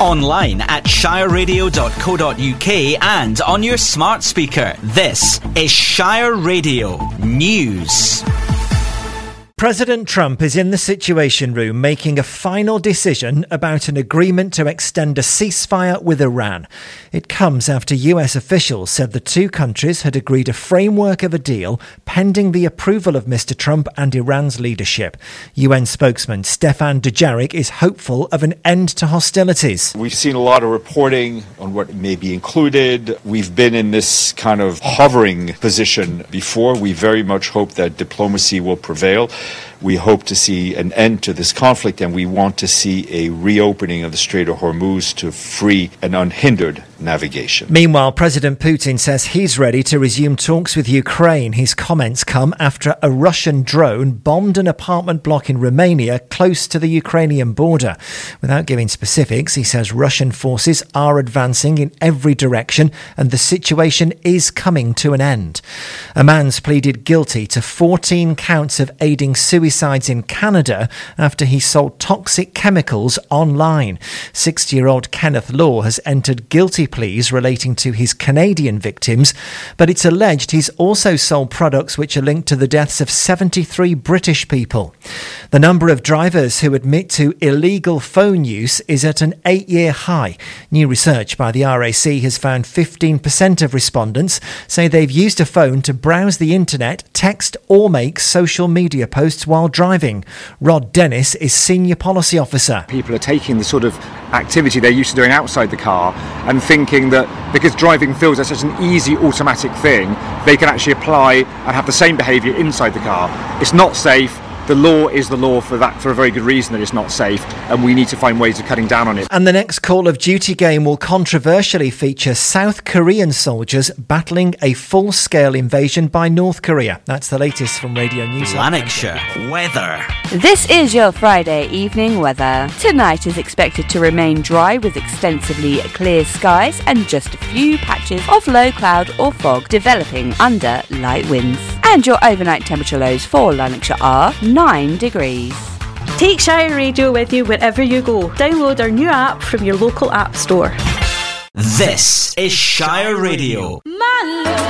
Online at shireradio.co.uk and on your smart speaker. This is Shire Radio News. President Trump is in the Situation Room making a final decision about an agreement to extend a ceasefire with Iran. It comes after US officials said the two countries had agreed a framework of a deal pending the approval of Mr. Trump and Iran's leadership. UN spokesman Stefan Dujarric is hopeful of an end to hostilities. We've seen a lot of reporting on what may be included. We've been in this kind of hovering position before. We very much hope that diplomacy will prevail. We hope to see an end to this conflict, and we want to see a reopening of the Strait of Hormuz to free and unhindered navigation. Meanwhile, President Putin says he's ready to resume talks with Ukraine. His comments come after a Russian drone bombed an apartment block in Romania close to the Ukrainian border. Without giving specifics, he says Russian forces are advancing in every direction and the situation is coming to an end. A man's pleaded guilty to 14 counts of aiding suicides in Canada after he sold toxic chemicals online. 60-year-old Kenneth Law has entered guilty pleas relating to his Canadian victims, but it's alleged he's also sold products which are linked to the deaths of 73 British people. The number of drivers who admit to illegal phone use is at an 8-year high. New research by the RAC has found 15% of respondents say they've used a phone to browse the internet, text or make social media posts while driving. Rod Dennis is Senior Policy Officer. People are taking the sort of activity they're used to doing outside the car and thinking that because driving feels like such an easy automatic thing, they can actually apply and have the same behaviour inside the car. It's not safe. The law is the law for that, for a very good reason that it's not safe, and we need to find ways of cutting down on it. And the next Call of Duty game will controversially feature South Korean soldiers battling a full-scale invasion by North Korea. That's the latest from Radio News. Lanarkshire weather. This is your Friday evening weather. Tonight is expected to remain dry with extensively clear skies and just a few patches of low cloud or fog developing under light winds. And your overnight temperature lows for Lanarkshire are 9 degrees. Take Shire Radio with you wherever you go. Download our new app from your local app store. This is Shire Radio.